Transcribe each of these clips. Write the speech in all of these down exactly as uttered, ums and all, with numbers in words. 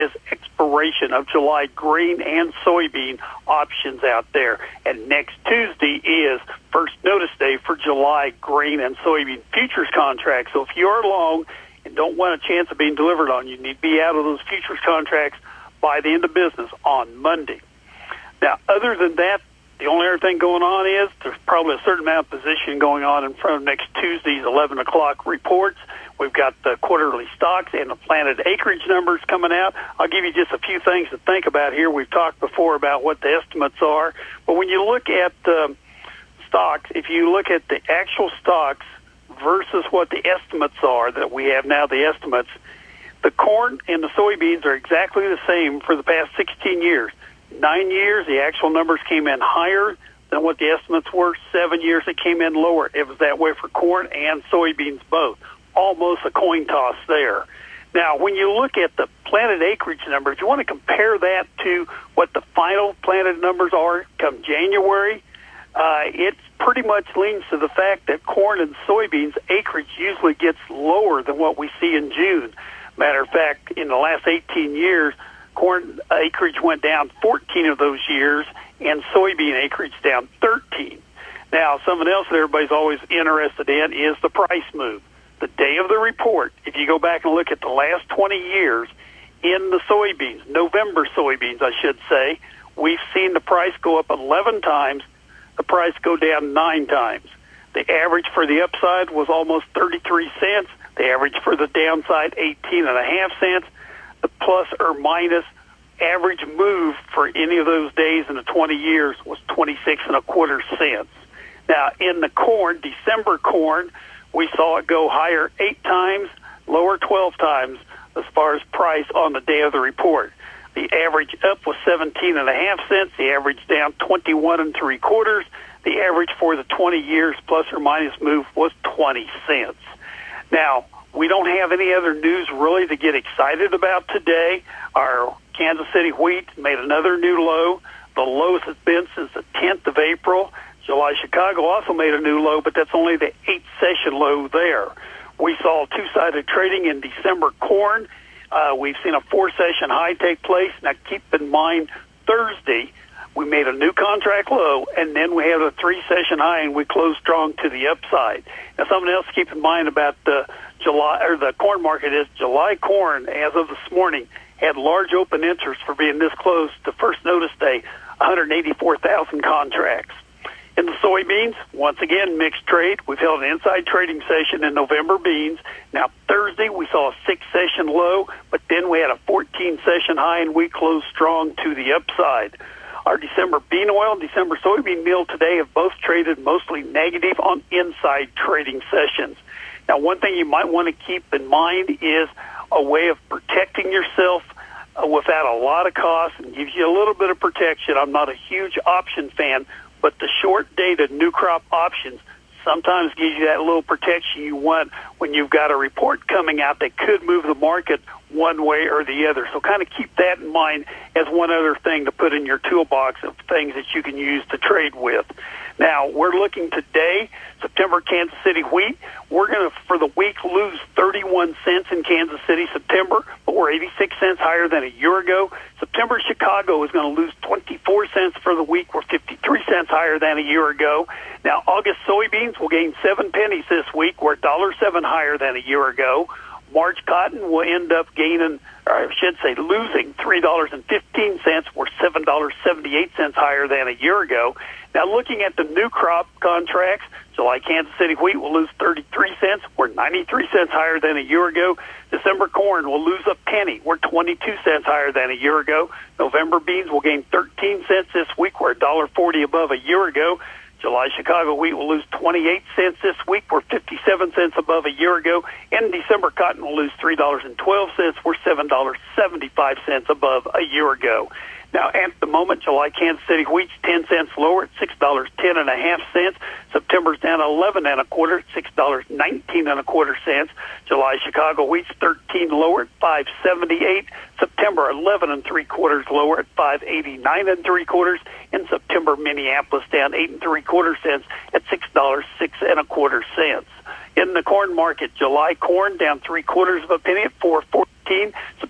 is expiration of July grain and soybean options out there. And next Tuesday is first notice day for July grain and soybean futures contracts. So if you're long and don't want a chance of being delivered on, you need to be out of those futures contracts by the end of business on Monday. Now, other than that, the only other thing going on is there's probably a certain amount of position going on in front of next Tuesday's eleven o'clock reports. We've got the quarterly stocks and the planted acreage numbers coming out. I'll give you just a few things to think about here. We've talked before about what the estimates are. But when you look at um, stocks, if you look at the actual stocks versus what the estimates are that we have now, the estimates, the corn and the soybeans are exactly the same for the past sixteen years. Nine years, the actual numbers came in higher than what the estimates were. Seven years, it came in lower. It was that way for corn and soybeans both. Almost a coin toss there. Now, when you look at the planted acreage numbers, you want to compare that to what the final planted numbers are come January. Uh, it pretty much leans to the fact that corn and soybeans acreage usually gets lower than what we see in June. Matter of fact, in the last eighteen years, corn acreage went down fourteen of those years, and soybean acreage down thirteen. Now, something else that everybody's always interested in is the price move. The day of the report, if you go back and look at the last twenty years in the soybeans, November soybeans, I should say, we've seen the price go up eleven times, the price go down nine times. The average for the upside was almost thirty-three cents. The average for the downside, eighteen and a half cents. The plus or minus average move for any of those days in the twenty years was twenty-six and a quarter cents. Now, in the corn, December corn, we saw it go higher eight times, lower twelve times as far as price on the day of the report. The average up was seventeen and a half cents. The average down twenty-one and three quarters. The average for the twenty years plus or minus move was twenty cents. Now, we don't have any other news really to get excited about today. Our Kansas City wheat made another new low, the lowest it's been since the tenth of April. July Chicago also made a new low, but that's only the eighth session low there. We saw two-sided trading in December corn. Uh, we've seen a four-session high take place. Now, keep in mind, Thursday, we made a new contract low, and then we had a three-session high, and we closed strong to the upside. Now, something else to keep in mind about the July or the corn market is July corn, as of this morning, had large open interest for being this close to first notice day, one hundred eighty-four thousand contracts. In the soybeans, once again, mixed trade. We've held an inside trading session in November beans. Now, Thursday, we saw a six-session low, but then we had a fourteen-session high, and we closed strong to the upside. Our December bean oil and December soybean meal today have both traded mostly negative on inside trading sessions. Now, one thing you might want to keep in mind is a way of protecting yourself uh, without a lot of cost and gives you a little bit of protection. I'm not a huge option fan, but the short-dated new crop options sometimes gives you that little protection you want when you've got a report coming out that could move the market one way or the other. So kind of keep that in mind as one other thing to put in your toolbox of things that you can use to trade with. Now, we're looking today, September Kansas City wheat. We're going to, for the week, lose thirty-one cents in Kansas City, September, but we're eighty-six cents higher than a year ago. September Chicago is going to lose twenty-four cents for the week. We're fifty-three cents higher than a year ago. Now, August soybeans will gain seven pennies this week. We're one dollar seven higher than a year ago. March cotton will end up gaining, or I should say losing, three dollars and fifteen cents. We're seven dollars and seventy-eight cents higher than a year ago. Now, looking at the new crop contracts, July Kansas City wheat will lose thirty-three cents. We're ninety-three cents higher than a year ago. December corn will lose a penny. We're twenty-two cents higher than a year ago. November beans will gain thirteen cents this week. We're one dollar forty above a year ago. July Chicago wheat will lose twenty-eight cents this week. We're fifty-seven cents above a year ago. And December cotton will lose three dollars and twelve cents. We're seven dollars and seventy-five cents above a year ago. Now, at the moment, July Kansas City wheat's ten cents lower at six dollars ten and a half cents. September's down eleven and a quarter at six dollars nineteen and a quarter cents. July Chicago wheat's thirteen lower at five seventy-eight. September eleven and three quarters lower at five eighty-nine and three quarters. In September, Minneapolis down eight and three quarter cents at six dollars six and a quarter cents. In the corn market, July corn down three quarters of a penny at four fourteen.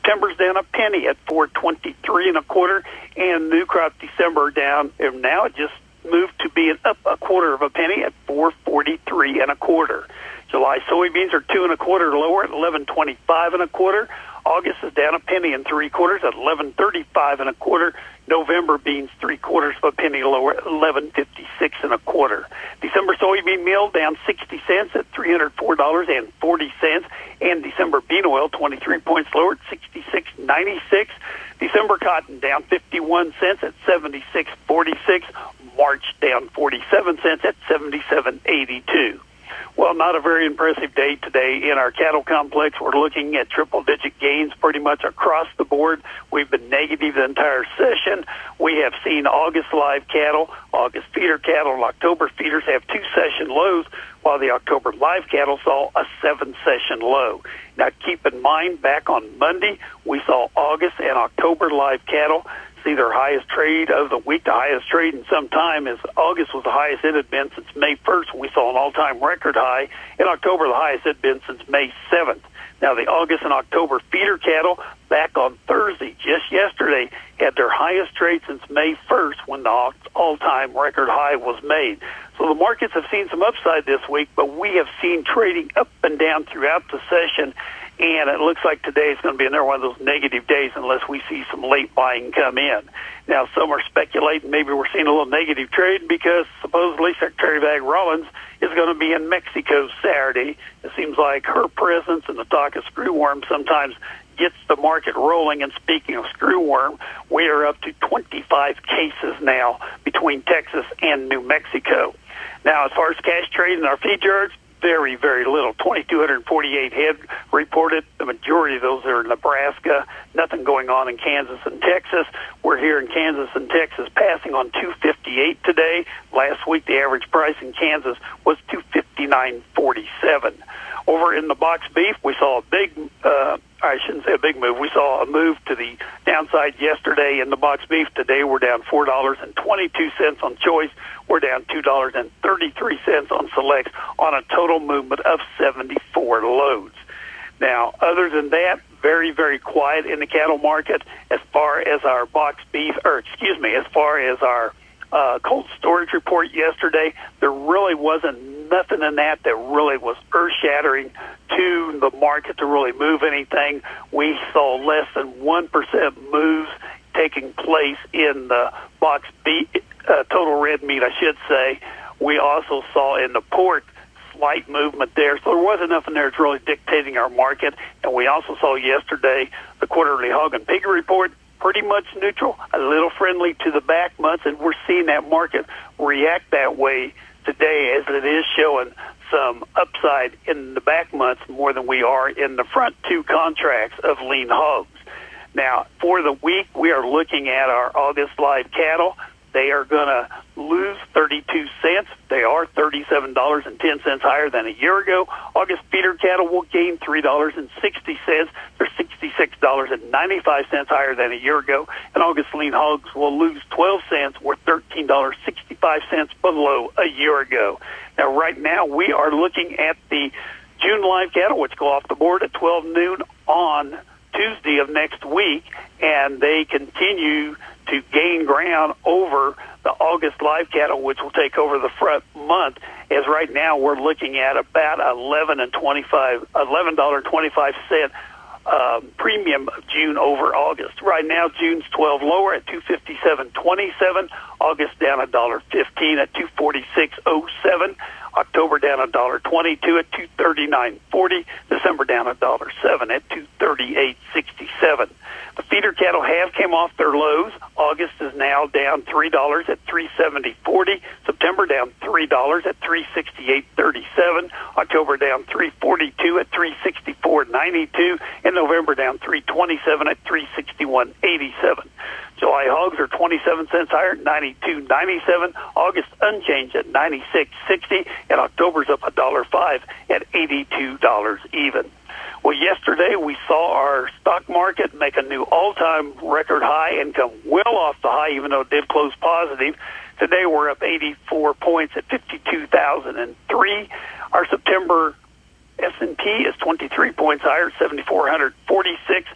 September's down a penny at four twenty-three and a quarter, and new crop December down, and now it just moved to being up a quarter of a penny at four forty-three and a quarter. July soybeans are two and a quarter lower at eleven twenty-five and a quarter. August is down a penny and three quarters at eleven thirty-five and a quarter. November beans three quarters of a penny lower at eleven fifty-six and a quarter. December soybean meal down sixty cents at three hundred four dollars and forty cents, and December bean oil twenty-three points lower at sixty-six ninety-six. December cotton down fifty-one cents at seventy-six forty-six. March down forty-seven cents at seventy-seven eighty-two. Well, not a very impressive day today in our cattle complex. We're looking at triple-digit gains pretty much across the board. We've been negative the entire session. We have seen August live cattle, August feeder cattle, and October feeders have two session lows, while the October live cattle saw a seven-session low. Now, keep in mind, back on Monday, we saw August and October live cattle see their highest trade of the week. The highest trade in some time is August was the highest it had been since May first, when we saw an all-time record high. In October, the highest it had been since May seventh. Now, the August and October feeder cattle back on Thursday, just yesterday, had their highest trade since May first, when the all-time record high was made. So the markets have seen some upside this week, but we have seen trading up and down throughout the session, and it looks like today is going to be another one of those negative days unless we see some late buying come in. Now, some are speculating maybe we're seeing a little negative trade because supposedly Secretary of Ag Rollins is going to be in Mexico Saturday. It seems like her presence and the talk of screwworm sometimes gets the market rolling. And speaking of screwworm, we are up to twenty-five cases now between Texas and New Mexico. Now, as far as cash trade in our feed yards, very, very little. two thousand two hundred forty-eight head reported. The majority of those are in Nebraska. Nothing going on in Kansas and Texas. We're here in Kansas and Texas passing on two fifty-eight today. Last week, the average price in Kansas was two fifty-nine forty-seven. Over in the box beef, we saw a big, uh, I shouldn't say a big move. We saw a move to the downside yesterday in the box beef. Today, we're down four dollars and twenty-two cents on choice. We're down two dollars and thirty-three cents on selects on a total movement of seventy-four loads. Now, other than that, very, very quiet in the cattle market as far as our box beef, or excuse me, as far as our uh, cold storage report yesterday. There really wasn't nothing in that that really was earth-shattering to the market to really move anything. We saw less than one percent moves taking place in the box beef, uh, total red meat, I should say. We also saw in the pork slight movement there. So there wasn't nothing there that's really dictating our market. And we also saw yesterday the quarterly hog and pig report, pretty much neutral, a little friendly to the back months, and we're seeing that market react that way today as it is showing some upside in the back months more than we are in the front two contracts of lean hogs. Now, for the week, we are looking at our August live cattle. They are going to lose thirty-two cents. They are thirty-seven dollars and ten cents higher than a year ago. August feeder cattle will gain three dollars and sixty cents. They're sixty-six dollars and ninety-five cents higher than a year ago. And August lean hogs will lose twelve cents, or thirteen dollars and sixty-five cents below a year ago. Now, right now, we are looking at the June live cattle, which go off the board at twelve noon on Tuesday of next week, and they continue to gain ground over the August live cattle, which will take over the front month. As right now we're looking at about eleven and twenty-five, eleven dollars and twenty-five cent uh, premium of June over August. Right now, June's twelve lower at two fifty-seven twenty-seven. August down a dollar fifteen at two forty-six oh seven. October down a dollar twenty-two at two thirty-nine forty. December down a dollar seven at two thirty-eight sixty-seven. The feeder cattle have came off their lows. August is now down three dollars at three seventy forty. September down three dollars at three sixty-eight thirty-seven. October down three forty-two at three sixty-four ninety-two. And November down three twenty-seven at three sixty-one eighty-seven. July hogs are twenty-seven cents higher at ninety-two ninety-seven. August unchanged at ninety-six sixty, and October's up a dollar five at eighty-two dollars even. Well, yesterday we saw our stock market make a new all-time record high and come well off the high, even though it did close positive. Today we're up eighty-four points at fifty-two thousand three. Our September S and P is twenty-three points higher at seven thousand four hundred forty-six.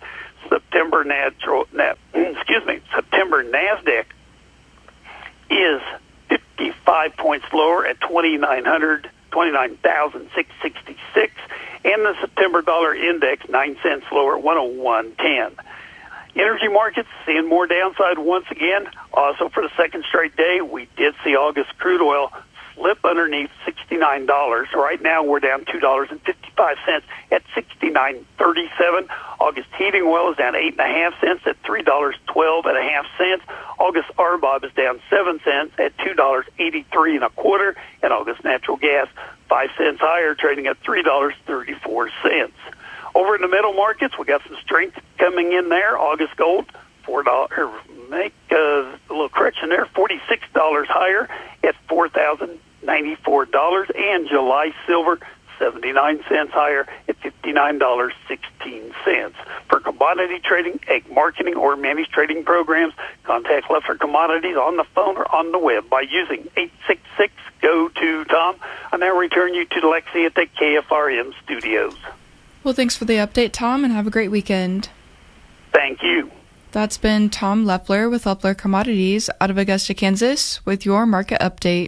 September natural, nat, excuse me, September NASDAQ is fifty-five points lower at twenty-nine hundred, twenty-nine thousand six hundred sixty-six, and the September dollar index nine cents lower at one oh one ten. Energy markets seeing more downside once again. Also, for the second straight day, we did see August crude oil slip underneath sixty-nine dollars. Right now, we're down two dollars and fifty-five cents at sixty-nine thirty-seven. August heating oil is down eight point five cents at three dollars and twelve and a half cents. August R B O B is down seven cents at two dollars and eighty-three and a quarter. And August natural gas, five cents higher, trading at three dollars and thirty-four cents. Over in the metal markets, we got some strength coming in there. August gold, four dollars, make uh, a little correction there, forty-six dollars higher at four thousand ninety-four dollars. And July silver, seventy-nine cents higher at fifty-nine dollars and sixteen cents. For commodity trading, egg marketing, or managed trading programs, contact Leffler Commodities on the phone or on the web by using eight six six, G O two, Tom. I now return you to Lexi at the K F R M studios. Well, thanks for the update, Tom, and have a great weekend. Thank you. That's been Tom Leffler with Leffler Commodities out of Augusta, Kansas, with your market update.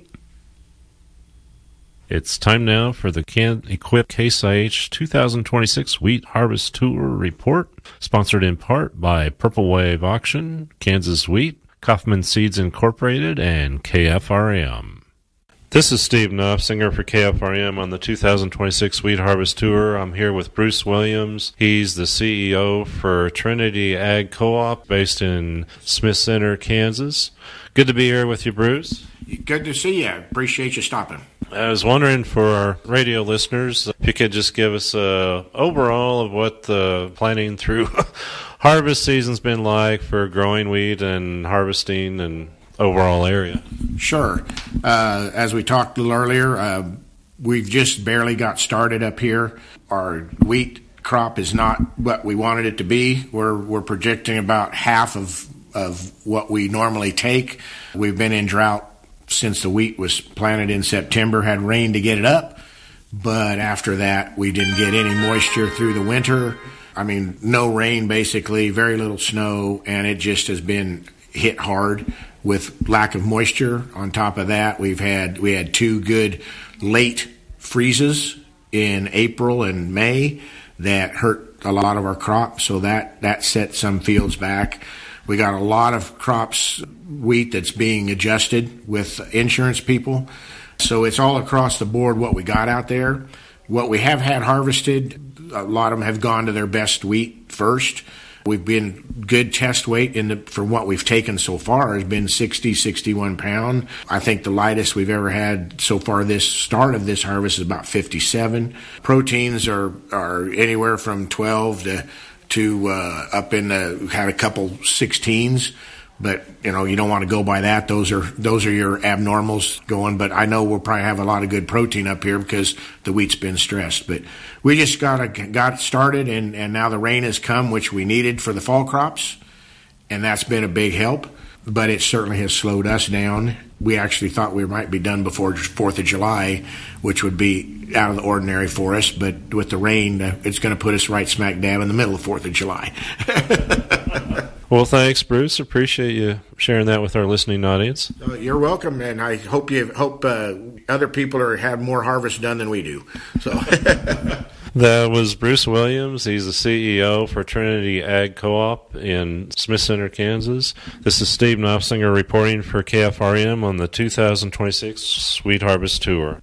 It's time now for the Can Equip Case I H two thousand twenty-six Wheat Harvest Tour Report, sponsored in part by Purple Wave Auction, Kansas Wheat, Kaufman Seeds Incorporated, and K F R M. This is Steve Knopfsinger for K F R M on the two thousand twenty-six Wheat Harvest Tour. I'm here with Bruce Williams. He's the C E O for Trinity Ag Co-op based in Smith Center, Kansas. Good to be here with you, Bruce. Good to see you. Appreciate you stopping. I was wondering for our radio listeners if you could just give us a overall of what the planning through harvest season's been like for growing wheat and harvesting and overall area. Sure. Uh, as we talked a little earlier, uh, we've just barely got started up here. Our wheat crop is not what we wanted it to be. We're we're projecting about half of of what we normally take. We've been in drought since the wheat was planted in September, had rain to get it up, but after that we didn't get any moisture through the winter. I mean, no rain basically, very little snow, and it just has been hit hard with lack of moisture. On top of that, we've had we had two good late freezes in April and May that hurt a lot of our crops, so that that set some fields back. We got a lot of crops, wheat that's being adjusted with insurance people. So it's all across the board what we got out there. What we have had harvested, a lot of them have gone to their best wheat first. We've been good test weight in the, for what we've taken so far has been sixty, sixty-one pound. I think the lightest we've ever had so far this start of this harvest is about fifty-seven. Proteins are, are anywhere from twelve to to uh, up in the, had a couple sixteens, but you know, you don't want to go by that. Those are those are your abnormals going, but I know we'll probably have a lot of good protein up here because the wheat's been stressed. But we just got got started, and, and now the rain has come, which we needed for the fall crops, and that's been a big help, but it certainly has slowed us down. We actually thought we might be done before fourth of July, which would be out of the ordinary for us, but with the rain, it's going to put us right smack dab in the middle of fourth of July. Well, thanks, Bruce. Appreciate you sharing that with our listening audience. Uh, you're welcome, and I hope you hope uh, other people are have more harvest done than we do. So that was Bruce Williams. He's the C E O for Trinity Ag Co-op in Smith Center, Kansas. This is Steve Knopfsinger reporting for K F R M on the two thousand twenty-six Wheat Harvest Tour.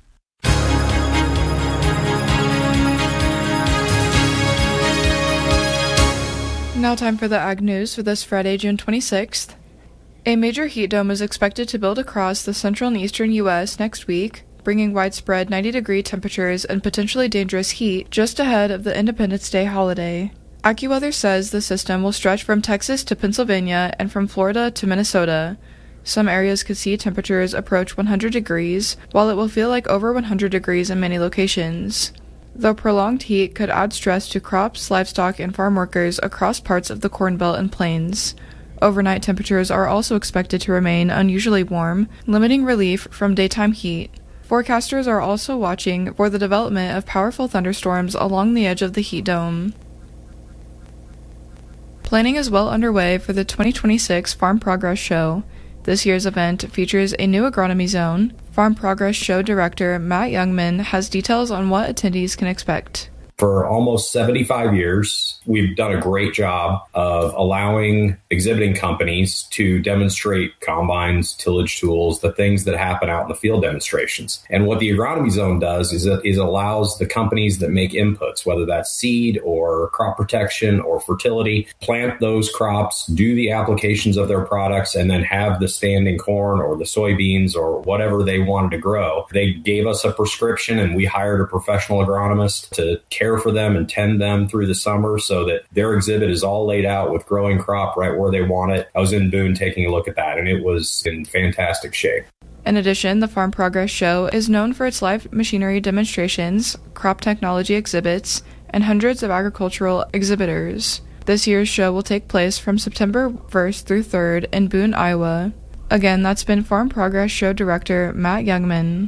Now time for the Ag News for this Friday, June twenty-sixth. A major heat dome is expected to build across the central and eastern U S next week, bringing widespread ninety-degree temperatures and potentially dangerous heat just ahead of the Independence Day holiday. AccuWeather says the system will stretch from Texas to Pennsylvania and from Florida to Minnesota. Some areas could see temperatures approach one hundred degrees, while it will feel like over one hundred degrees in many locations. Though prolonged heat could add stress to crops, livestock, and farm workers across parts of the Corn Belt and Plains. Overnight temperatures are also expected to remain unusually warm, limiting relief from daytime heat. Forecasters are also watching for the development of powerful thunderstorms along the edge of the heat dome. Planning is well underway for the twenty twenty-six Farm Progress Show. This year's event features a new agronomy zone. Farm Progress Show Director Matt Youngman has details on what attendees can expect. For almost seventy-five years, we've done a great job of allowing exhibiting companies to demonstrate combines, tillage tools, the things that happen out in the field demonstrations. And what the agronomy zone does is it, is allows the companies that make inputs, whether that's seed or crop protection or fertility, plant those crops, do the applications of their products, and then have the standing corn or the soybeans or whatever they wanted to grow. They gave us a prescription and we hired a professional agronomist to care for them and tend them through the summer so that their exhibit is all laid out with growing crop right where they want it. I was in Boone taking a look at that, and it was in fantastic shape. In addition, the Farm Progress Show is known for its live machinery demonstrations, crop technology exhibits, and hundreds of agricultural exhibitors. This year's show will take place from September first through third in Boone, Iowa. Again, that's been Farm Progress Show Director Matt Youngman.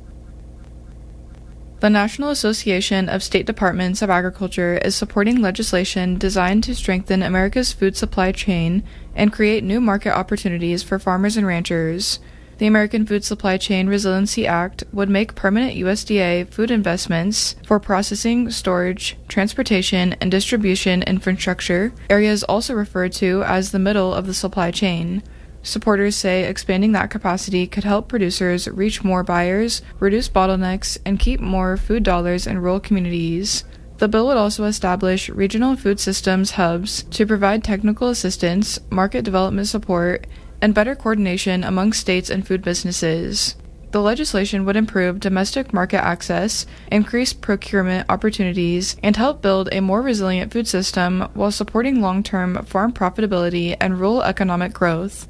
The National Association of State Departments of Agriculture is supporting legislation designed to strengthen America's food supply chain and create new market opportunities for farmers and ranchers. The American Food Supply Chain Resiliency Act would make permanent U S D A food investments for processing, storage, transportation, and distribution infrastructure, areas also referred to as the middle of the supply chain. Supporters say expanding that capacity could help producers reach more buyers, reduce bottlenecks, and keep more food dollars in rural communities. The bill would also establish regional food systems hubs to provide technical assistance, market development support, and better coordination among states and food businesses. The legislation would improve domestic market access, increase procurement opportunities, and help build a more resilient food system while supporting long-term farm profitability and rural economic growth.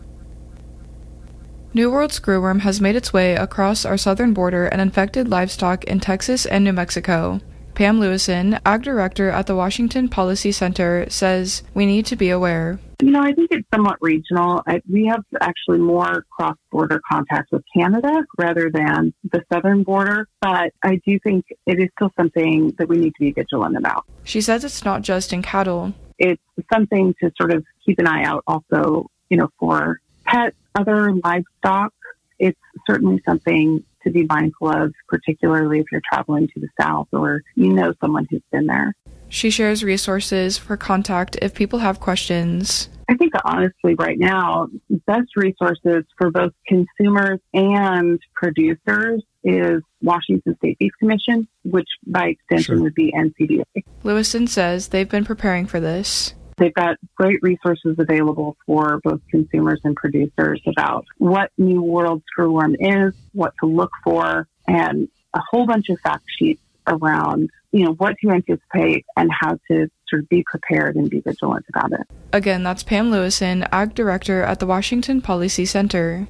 New World screwworm has made its way across our southern border and infected livestock in Texas and New Mexico. Pam Lewison, Ag Director at the Washington Policy Center, says we need to be aware. You know, I think it's somewhat regional. I, we have actually more cross-border contacts with Canada rather than the southern border, but I do think it is still something that we need to be vigilant about. She says it's not just in cattle. It's something to sort of keep an eye out also, you know, for pets, other livestock. It's certainly something to be mindful of, particularly if you're traveling to the south or you know someone who's been there. She shares resources for contact if people have questions. I think honestly right now, best resources for both consumers and producers is Washington State Beef Commission, which by extension sure. would be N C D A. Lewison says they've been preparing for this. They've got great resources available for both consumers and producers about what New World screwworm is, what to look for, and a whole bunch of fact sheets around, you know, what to anticipate and how to sort of be prepared and be vigilant about it. Again, that's Pam Lewison, Ag Director at the Washington Policy Center.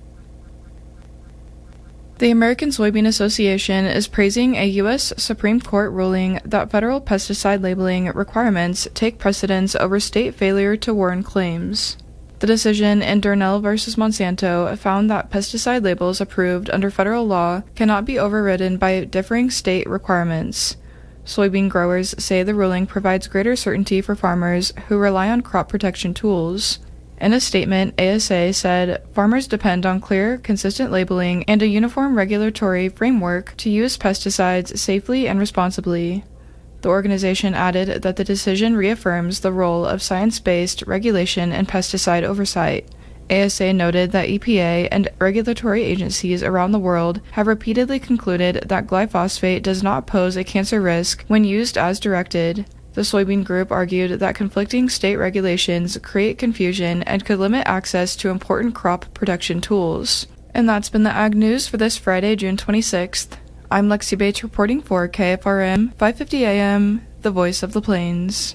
The American Soybean Association is praising a U S Supreme Court ruling that federal pesticide labeling requirements take precedence over state failure to warn claims. The decision in Darnell versus Monsanto found that pesticide labels approved under federal law cannot be overridden by differing state requirements. Soybean growers say the ruling provides greater certainty for farmers who rely on crop protection tools. In a statement, A S A said farmers depend on clear, consistent labeling and a uniform regulatory framework to use pesticides safely and responsibly. The organization added that the decision reaffirms the role of science-based regulation and pesticide oversight. A S A noted that E P A and regulatory agencies around the world have repeatedly concluded that glyphosate does not pose a cancer risk when used as directed. The soybean group argued that conflicting state regulations create confusion and could limit access to important crop protection tools. And that's been the Ag News for this Friday, June twenty-sixth. I'm Lexi Bates reporting for K F R M five fifty A M, the voice of the plains.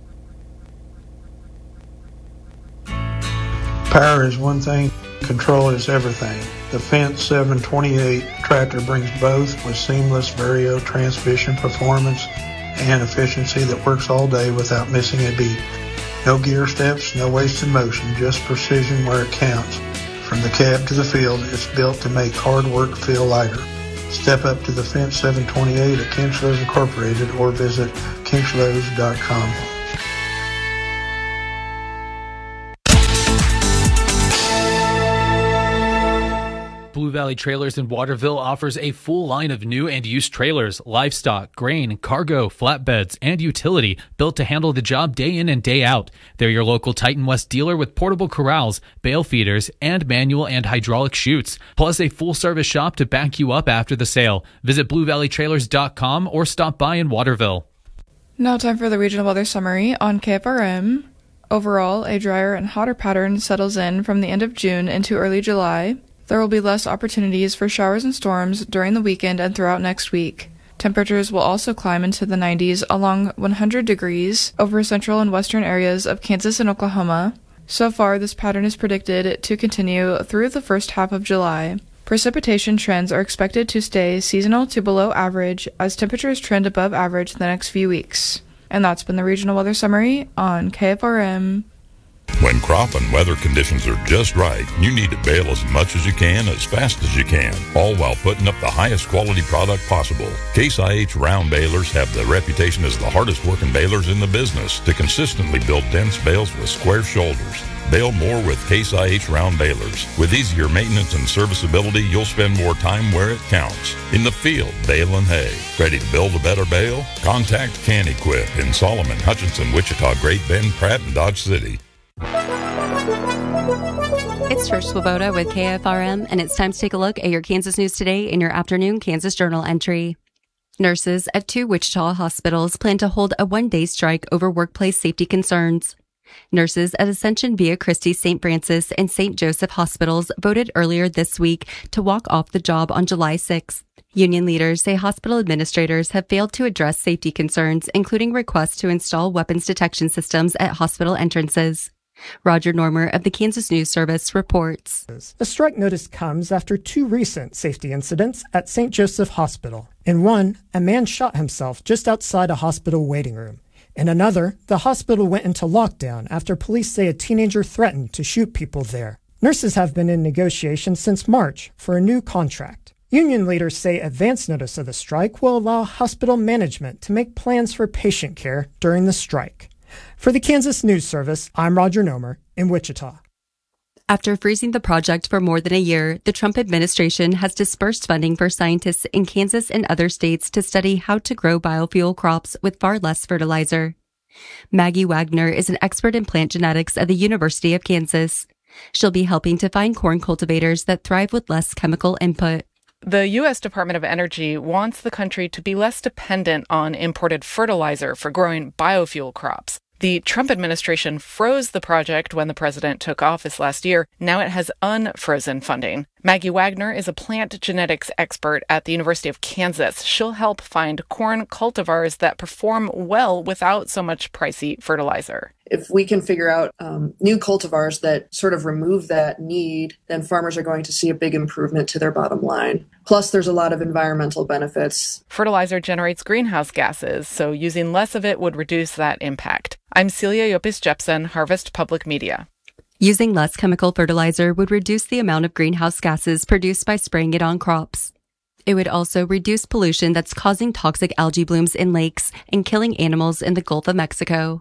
Power is one thing, control is everything. The Fendt seven twenty-eight tractor brings both with seamless Vario transmission performance and efficiency that works all day without missing a beat. No gear steps, no wasted motion, just precision where it counts. From the cab to the field, it's built to make hard work feel lighter. Step up to the Fendt seven twenty-eight at Kinchlows Incorporated or visit kinchlows dot com. Valley Trailers in Waterville offers a full line of new and used trailers, livestock, grain, cargo, flatbeds, and utility built to handle the job day in and day out. They're your local Titan West dealer with portable corrals, bale feeders, and manual and hydraulic chutes, plus a full-service shop to back you up after the sale. Visit blue valley trailers dot com or stop by in Waterville. Now time for the regional weather summary on K F R M. Overall, a drier and hotter pattern settles in from the end of June into early July. There will be less opportunities for showers and storms during the weekend and throughout next week. Temperatures will also climb into the nineties along one hundred degrees over central and western areas of Kansas and Oklahoma. So far, this pattern is predicted to continue through the first half of July. Precipitation trends are expected to stay seasonal to below average as temperatures trend above average the next few weeks. And that's been the regional weather summary on K F R M. When crop and weather conditions are just right, you need to bale as much as you can, as fast as you can, all while putting up the highest quality product possible. Case I H round balers have the reputation as the hardest working balers in the business to consistently build dense bales with square shoulders. Bale more with Case I H round balers. With easier maintenance and serviceability, you'll spend more time where it counts. In the field, baling hay. Ready to build a better bale? Contact Can Equip in Solomon, Hutchinson, Wichita, Great Bend, Pratt, and Dodge City. It's Trish Swoboda with K F R M, and it's time to take a look at your Kansas news today in your afternoon Kansas Journal entry. Nurses at two Wichita hospitals plan to hold a one-day strike over workplace safety concerns. Nurses at Ascension Via Christi Saint Francis and Saint Joseph hospitals voted earlier this week to walk off the job on July sixth. Union leaders say hospital administrators have failed to address safety concerns, including requests to install weapons detection systems at hospital entrances. Roger Normer of the Kansas News Service reports. The strike notice comes after two recent safety incidents at Saint Joseph Hospital. In one, a man shot himself just outside a hospital waiting room. In another, the hospital went into lockdown after police say a teenager threatened to shoot people there. Nurses have been in negotiations since March for a new contract. Union leaders say advance notice of the strike will allow hospital management to make plans for patient care during the strike. For the Kansas News Service, I'm Roger Nomer in Wichita. After freezing the project for more than a year, the Trump administration has dispersed funding for scientists in Kansas and other states to study how to grow biofuel crops with far less fertilizer. Maggie Wagner is an expert in plant genetics at the University of Kansas. She'll be helping to find corn cultivators that thrive with less chemical input. The U S Department of Energy wants the country to be less dependent on imported fertilizer for growing biofuel crops. The Trump administration froze the project when the president took office last year. Now it has unfrozen funding. Maggie Wagner is a plant genetics expert at the University of Kansas. She'll help find corn cultivars that perform well without so much pricey fertilizer. If we can figure out um, new cultivars that sort of remove that need, then farmers are going to see a big improvement to their bottom line. Plus, there's a lot of environmental benefits. Fertilizer generates greenhouse gases, so using less of it would reduce that impact. I'm Celia Yopis-Jepson, Harvest Public Media. Using less chemical fertilizer would reduce the amount of greenhouse gases produced by spraying it on crops. It would also reduce pollution that's causing toxic algae blooms in lakes and killing animals in the Gulf of Mexico.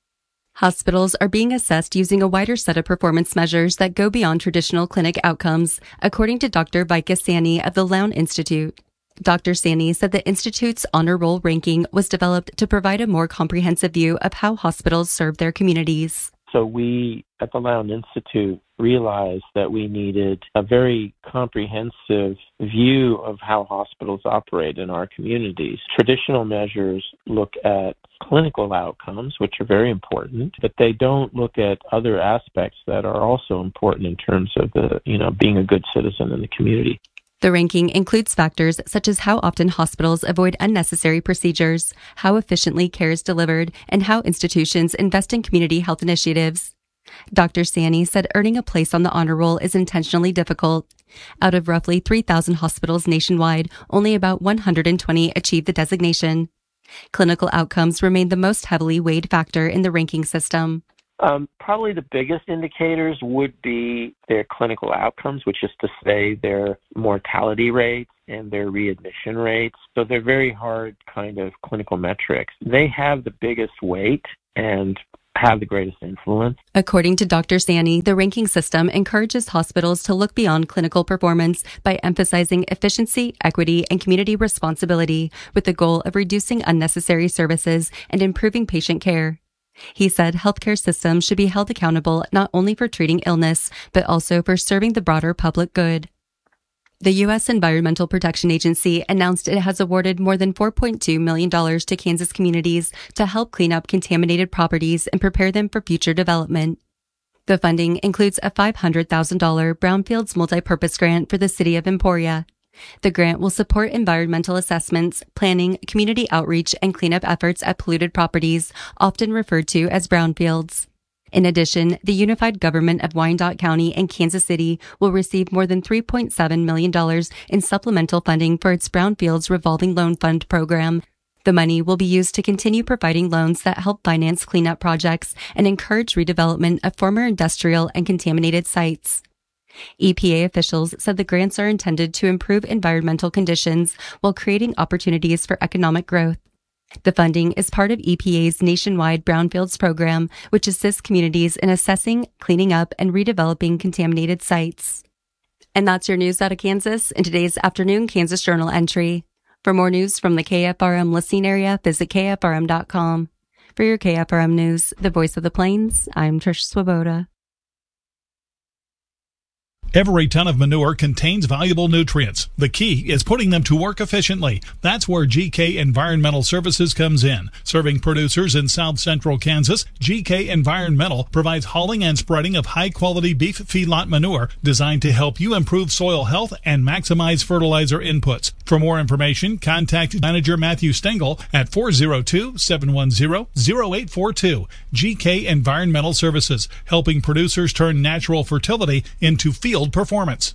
Hospitals are being assessed using a wider set of performance measures that go beyond traditional clinic outcomes, according to Doctor Vika Sani of the Lown Institute. Doctor Sani said the Institute's honor roll ranking was developed to provide a more comprehensive view of how hospitals serve their communities. So we at the Lown Institute realized that we needed a very comprehensive view of how hospitals operate in our communities. Traditional measures look at clinical outcomes, which are very important, but they don't look at other aspects that are also important in terms of the, you know, being a good citizen in the community. The ranking includes factors such as how often hospitals avoid unnecessary procedures, how efficiently care is delivered, and how institutions invest in community health initiatives. Doctor Sani said earning a place on the honor roll is intentionally difficult. Out of roughly three thousand hospitals nationwide, only about one hundred twenty achieve the designation. Clinical outcomes remain the most heavily weighed factor in the ranking system. Um, probably the biggest indicators would be their clinical outcomes, which is to say their mortality rates and their readmission rates. So they're very hard kind of clinical metrics. They have the biggest weight, and have the greatest influence. According to Doctor Sani, the ranking system encourages hospitals to look beyond clinical performance by emphasizing efficiency, equity, and community responsibility with the goal of reducing unnecessary services and improving patient care. He said healthcare systems should be held accountable not only for treating illness, but also for serving the broader public good. The U S Environmental Protection Agency announced it has awarded more than four point two million dollars to Kansas communities to help clean up contaminated properties and prepare them for future development. The funding includes a five hundred thousand dollars Brownfields multipurpose grant for the city of Emporia. The grant will support environmental assessments, planning, community outreach, and cleanup efforts at polluted properties, often referred to as brownfields. In addition, the unified government of Wyandotte County and Kansas City will receive more than three point seven million dollars in supplemental funding for its Brownfields Revolving Loan Fund program. The money will be used to continue providing loans that help finance cleanup projects and encourage redevelopment of former industrial and contaminated sites. E P A officials said the grants are intended to improve environmental conditions while creating opportunities for economic growth. The funding is part of E P A's nationwide Brownfields program, which assists communities in assessing, cleaning up, and redeveloping contaminated sites. And that's your news out of Kansas in today's afternoon Kansas Journal entry. For more news from the K F R M listening area, visit K F R M dot com. For your K F R M News, the voice of the Plains, I'm Trish Swoboda. Every ton of manure contains valuable nutrients. The key is putting them to work efficiently. That's where G K Environmental Services comes in. Serving producers in south central Kansas, G K Environmental provides hauling and spreading of high-quality beef feedlot manure designed to help you improve soil health and maximize fertilizer inputs. For more information, contact Manager Matthew Stengel at four oh two, seven one zero, zero eight four two. G K Environmental Services, helping producers turn natural fertility into field performance.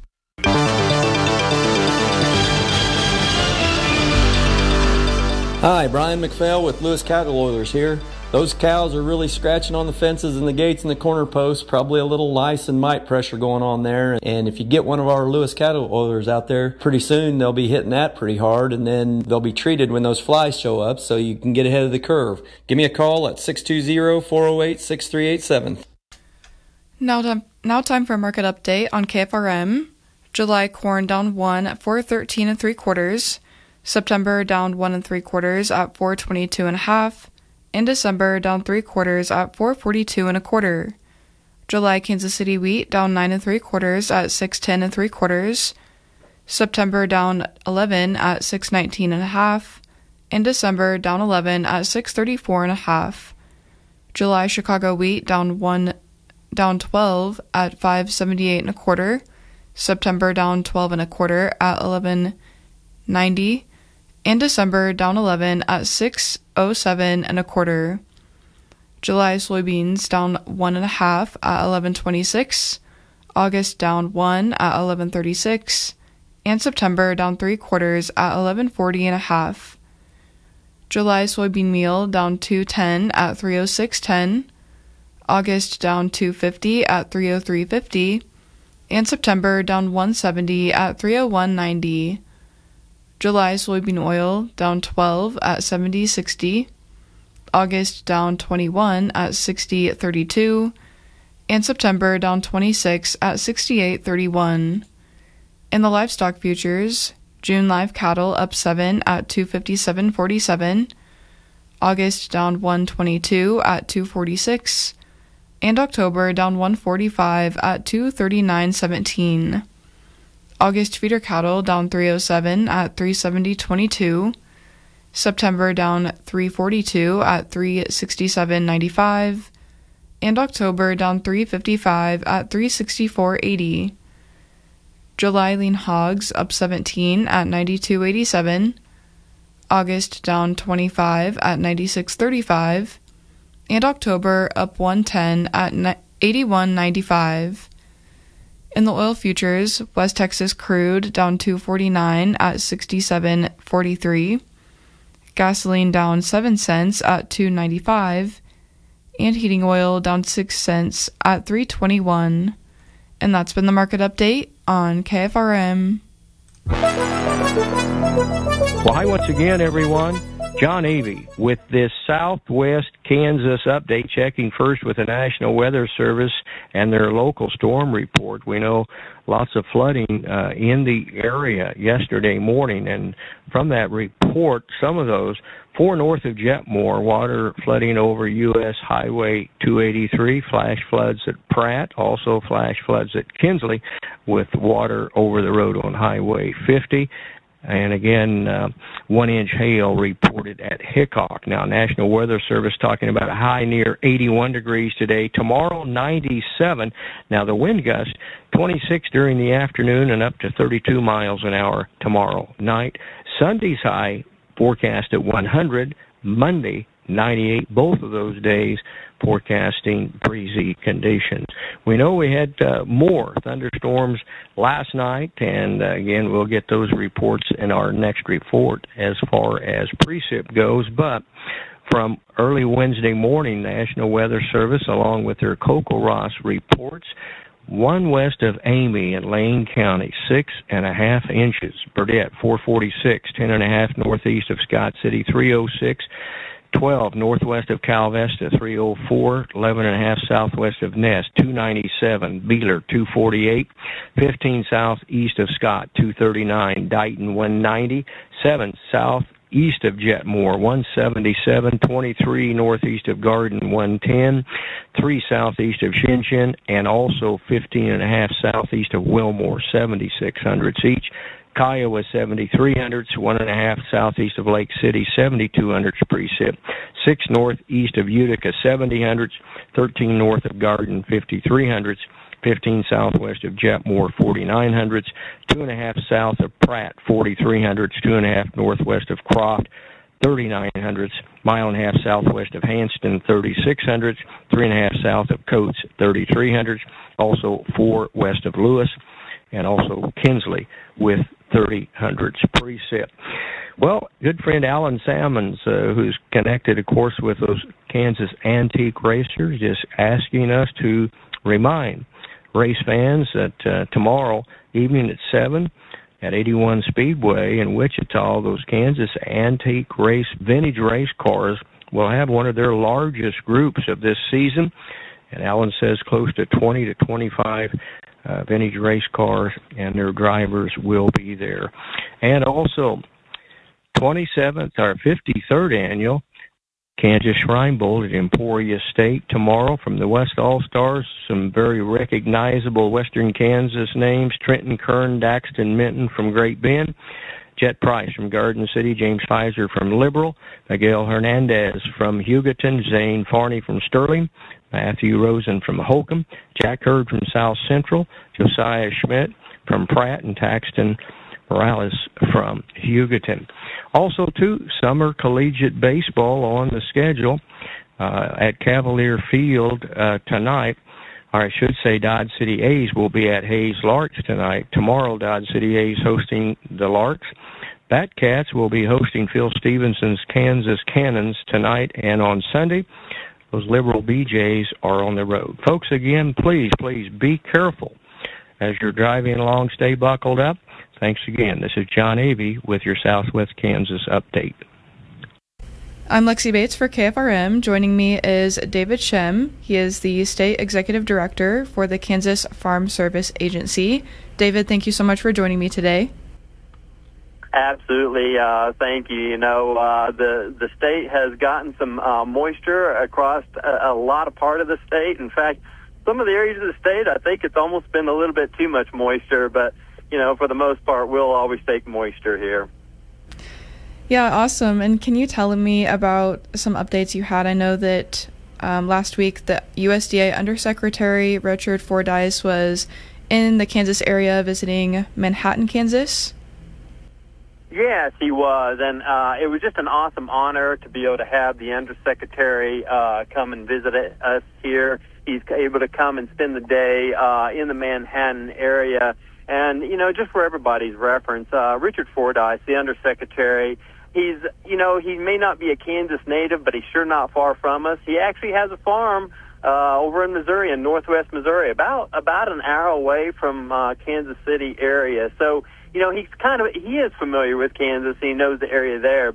Hi, Brian McPhail with Lewis Cattle Oilers here. Those cows are really scratching on the fences and the gates and the corner posts, probably a little lice and mite pressure going on there. And if you get one of our Lewis Cattle Oilers out there, pretty soon they'll be hitting that pretty hard, and then they'll be treated when those flies show up so you can get ahead of the curve. Give me a call at six two zero, four oh eight, six three eight seven. Now time, now time for a market update on K F R M. July corn down one at four thirteen and three quarters. September down one and three quarters at four twenty-two and a half. In December down three quarters at four forty-two and a quarter. July Kansas City wheat down nine and three quarters at six ten and three quarters. September down eleven at six nineteen and a half. In December down eleven at six thirty-four and a half. July Chicago wheat down one. Down twelve at five seventy-eight and a quarter. September down twelve and a quarter at eleven ninety. In December down eleven at six oh seven and a quarter. July soybeans down one and a half at eleven twenty-six. August down one at eleven thirty-six. And September down three quarters at eleven forty and a half. July soybean meal down two ten at three oh six ten. August down two fifty at three oh three fifty, and September down one seventy at three oh one ninety. July soybean oil down twelve at seventy sixty, August down twenty-one at sixty thirty-two, and September down twenty-six at sixty-eight thirty-one. In the livestock futures, June live cattle up seven at two fifty-seven forty-seven, August down one twenty-two at two forty-six, and October down one forty-five at two thirty-nine seventeen. August feeder cattle down three oh seven at three seventy twenty-two. September down three forty-two at three sixty-seven ninety-five. And October down three fifty-five at three sixty-four eighty. July lean hogs up seventeen at ninety-two eighty-seven. August down twenty-five at ninety-six thirty-five. And October up one ten at eighty-one ninety-five. In the oil futures, West Texas crude down two forty-nine at sixty-seven forty-three. Gasoline down seven cents at two ninety-five. And heating oil down six cents at three twenty-one. And that's been the market update on K F R M. Well, hi once again, everyone. John Avey with this Southwest Kansas update, checking first with the National Weather Service and their local storm report. We know lots of flooding uh, in the area yesterday morning, and from that report, some of those, four north of Jetmore, water flooding over U S Highway two eighty-three, flash floods at Pratt, also flash floods at Kinsley, with water over the road on Highway fifty. And again, uh, one-inch hail reported at Hickok. Now, National Weather Service talking about a high near eighty-one degrees today. Tomorrow, ninety-seven. Now, the wind gust, twenty-six during the afternoon and up to thirty-two miles an hour tomorrow night. Sunday's high forecast at one hundred. Monday, ninety-eight. Both of those days forecasting breezy conditions. We know we had uh, more thunderstorms last night, and uh, again, we'll get those reports in our next report as far as precip goes, but from early Wednesday morning, National Weather Service, along with their CoCoRaHS reports, one west of Amy in Lane County, six and a half inches. Burdett, four forty-six, ten and a half northeast of Scott City, three oh six. twelve northwest of Cal Vesta, three oh four, eleven and a half southwest of Ness, two ninety-seven, Beeler, two forty-eight, fifteen southeast of Scott, two thirty-nine, Dighton, one ninety, seven southeast of Jetmore, one seventy-seven, twenty-three northeast of Garden, one ten, three southeast of Shinshin, and also fifteen and a half southeast of Wilmore, seventy-six hundredths each. Kiowa, seventy-three hundredths, one and a half southeast of Lake City, seventy-two hundredths precip, six northeast of Utica, seventy hundredths, thirteen north of Garden, fifty-three hundredths, fifteen southwest of Jetmore, forty-nine hundredths, two and a half south of Pratt, forty-three hundredths, two and a half northwest of Croft, thirty-nine hundredths, mile and a half southwest of Hanston, thirty-six hundredths, three and a half south of Coates, thirty-three hundredths, also four west of Lewis, and also Kinsley with thirty hundredths precip. Well, good friend Alan Salmons, uh, who's connected, of course, with those Kansas antique racers, just asking us to remind race fans that uh, tomorrow evening at seven at eighty-one Speedway in Wichita, those Kansas antique race, vintage race cars will have one of their largest groups of this season. And Alan says close to twenty to twenty-five Uh, vintage race cars, and their drivers will be there. And also, twenty-seventh or fifty-third annual Kansas Shrine Bowl at Emporia State tomorrow from the West All-Stars. Some very recognizable Western Kansas names: Trenton Kern, Daxton Minton from Great Bend, Jet Price from Garden City, James Pfizer from Liberal, Miguel Hernandez from Hugoton, Zane Farney from Sterling, Matthew Rosen from Holcomb, Jack Hurd from South Central, Josiah Schmidt from Pratt, and Taxton Morales from Hugoton. Also, too, summer collegiate baseball on the schedule uh, at Cavalier Field uh, tonight. Or I should say Dodge City A's will be at Hayes Larks tonight. Tomorrow, Dodge City A's hosting the Larks. Batcats will be hosting Phil Stevenson's Kansas Cannons tonight, and on Sunday, those Liberal B Js are on the road. Folks, again, please, please be careful as you're driving along. Stay buckled up. Thanks again. This is John Avey with your Southwest Kansas update. I'm Lexi Bates for K F R M. Joining me is David Shem. He is the State Executive Director for the Kansas Farm Service Agency. David, thank you so much for joining me today. Absolutely. Uh, thank you. You know, uh, the, the state has gotten some uh, moisture across a, a lot of part of the state. In fact, some of the areas of the state, I think it's almost been a little bit too much moisture, but, you know, for the most part, we'll always take moisture here. Yeah, awesome. And can you tell me about some updates you had? I know that um, last week the U S D A Undersecretary Richard Fordyce was in the Kansas area visiting Manhattan, Kansas. Yes, he was, and uh, it was just an awesome honor to be able to have the Undersecretary uh, come and visit us here. He's able to come and spend the day uh, in the Manhattan area. And, you know, just for everybody's reference, uh, Richard Fordyce, the Undersecretary, he's, you know, he may not be a Kansas native, but he's sure not far from us. He actually has a farm uh, over in Missouri, in northwest Missouri, about about an hour away from uh, Kansas City area. So, you know, he's kind of, he is familiar with Kansas. He knows the area there, but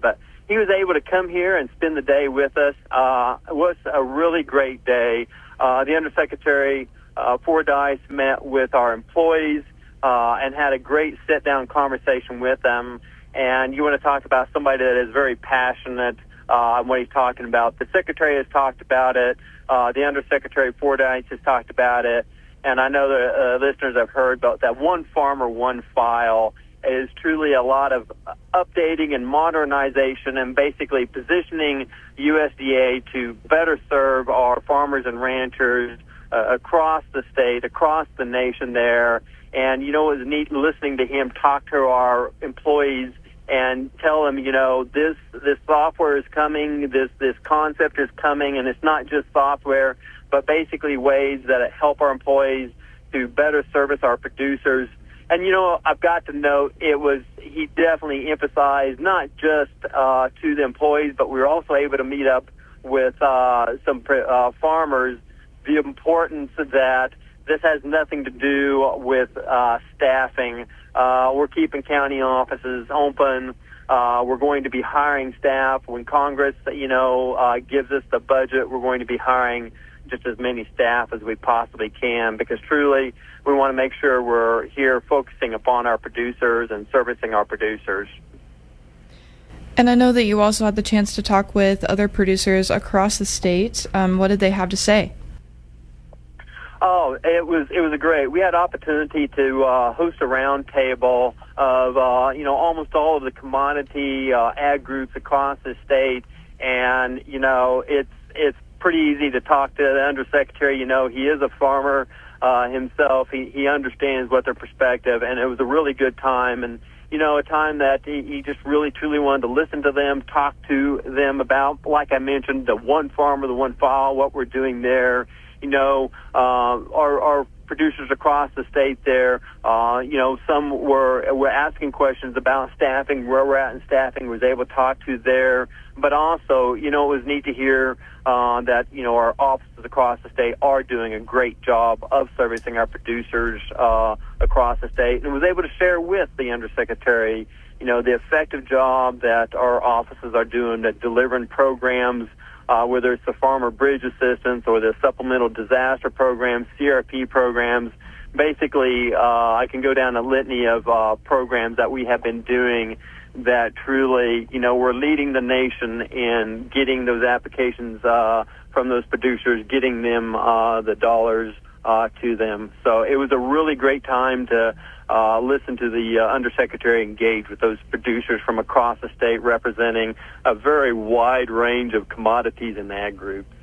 he was able to come here and spend the day with us. Uh, it was a really great day. Uh, the Undersecretary uh, Fordyce met with our employees uh, and had a great sit-down conversation with them. And you want to talk about somebody that is very passionate uh, on what he's talking about. The Secretary has talked about it. Uh, the Undersecretary Fordyce has talked about it. And I know the uh, listeners have heard about that one farmer, one file is truly a lot of updating and modernization and basically positioning U S D A to better serve our farmers and ranchers uh, across the state, across the nation there. And, you know, it was neat listening to him talk to our employees and tell them, you know, this this software is coming, this this concept is coming, and it's not just software, but basically ways that help our employees to better service our producers. And, you know, I've got to note it was, he definitely emphasized not just uh, to the employees, but we were also able to meet up with uh, some uh, farmers, the importance that this has nothing to do with uh, staffing. Uh, we're keeping county offices open. Uh, we're going to be hiring staff. When Congress, you know, uh, gives us the budget, we're going to be hiring just as many staff as we possibly can, because truly we want to make sure we're here focusing upon our producers and servicing our producers. And I know that you also had the chance to talk with other producers across the state. Um, what did they have to say? Oh, it was it was a great. We had opportunity to uh, host a round table of uh, you know almost all of the commodity uh, ag groups across the state, and you know it's it's pretty easy to talk to the Undersecretary. You know, he is a farmer uh, himself. He he understands what their perspective, and it was a really good time, and you know a time that he, he just really truly wanted to listen to them, talk to them about, like I mentioned, the one farmer, the one file, what we're doing there. You know, uh, our, our producers across the state there, uh, you know, some were were asking questions about staffing, where we're at in staffing, was able to talk to there. But also, you know, it was neat to hear uh, that, you know, our offices across the state are doing a great job of servicing our producers uh, across the state, and was able to share with the Undersecretary, you know, the effective job that our offices are doing at delivering programs, Uh, whether it's the Farmer Bridge Assistance or the Supplemental Disaster Programs, C R P programs. Basically, uh, I can go down a litany of uh, programs that we have been doing that truly, you know, we're leading the nation in getting those applications uh, from those producers, getting them uh, the dollars uh, to them. So it was a really great time to Uh, listen to the uh, Undersecretary engage with those producers from across the state, representing a very wide range of commodities and ag groups.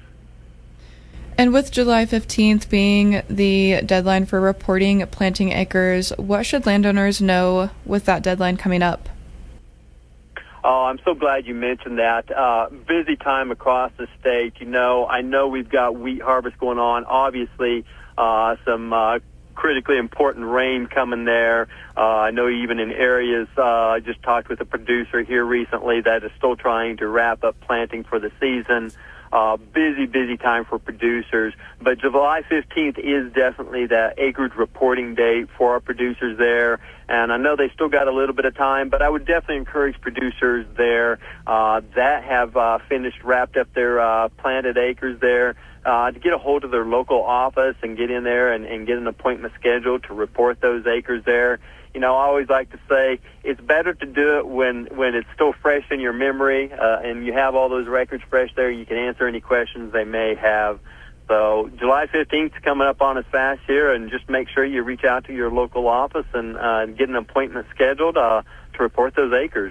And with July fifteenth being the deadline for reporting planting acres, what should landowners know with that deadline coming up? Oh, I'm so glad you mentioned that. Uh, busy time across the state. You know, I know we've got wheat harvest going on. Obviously, uh, some uh, critically important rain coming there. Uh, I know even in areas, uh, I just talked with a producer here recently that is still trying to wrap up planting for the season. Uh, busy, busy time for producers. But July fifteenth is definitely the acreage reporting date for our producers there. And I know they still got a little bit of time, but I would definitely encourage producers there uh, that have uh, finished, wrapped up their uh, planted acres there, Uh, to get a hold of their local office and get in there and, and get an appointment scheduled to report those acres there. You know, I always like to say it's better to do it when, when it's still fresh in your memory uh, and you have all those records fresh there. You can answer any questions they may have. So July fifteenth is coming up on us fast here, and just make sure you reach out to your local office and uh, get an appointment scheduled uh, to report those acres.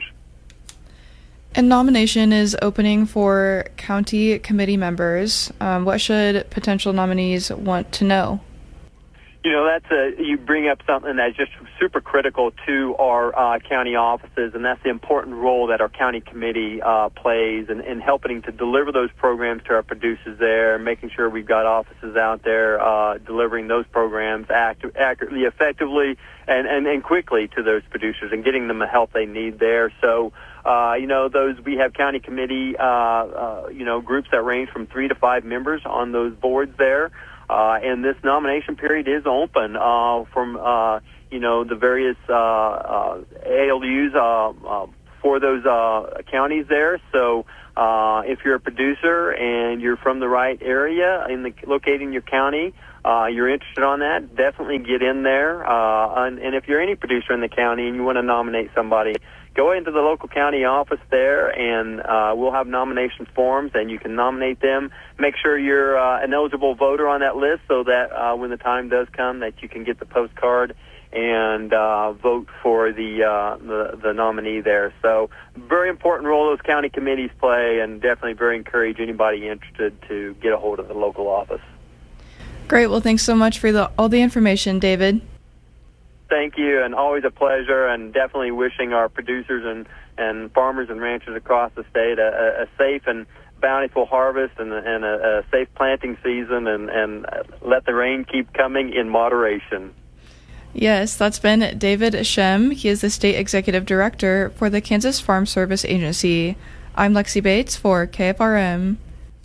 And nomination is opening for county committee members. Um, what should potential nominees want to know? You know, that's a, you bring up something that's just super critical to our uh, county offices, and that's the important role that our county committee uh, plays in, in helping to deliver those programs to our producers there, making sure we've got offices out there uh, delivering those programs act- accurately, effectively, and, and, and quickly to those producers and getting them the help they need there. So, uh, you know, those we have county committee, uh, uh, you know, groups that range from three to five members on those boards there. Uh, and this nomination period is open uh, from, uh, you know, the various uh, uh, A L Us, uh, uh, for those uh, counties there. So uh, if you're a producer and you're from the right area in the located in your county, uh, you're interested on that, definitely get in there. Uh, and, and if you're any producer in the county and you want to nominate somebody, go into the local county office there, and uh, we'll have nomination forms, and you can nominate them. Make sure you're uh, an eligible voter on that list so that uh, when the time does come that you can get the postcard and uh, vote for the, uh, the the nominee there. So very important role those county committees play, and definitely very encourage anybody interested to get a hold of the local office. Great. Well, thanks so much for the, all the information, David. Thank you, and always a pleasure, and definitely wishing our producers and, and farmers and ranchers across the state a, a safe and bountiful harvest and, and a, a safe planting season, and, and let the rain keep coming in moderation. Yes, that's been David Shem. He is the State Executive Director for the Kansas Farm Service Agency. I'm Lexi Bates for K F R M.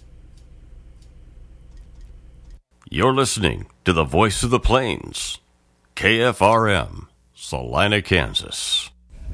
You're listening to the Voice of the Plains, K F R M, Salina, Kansas.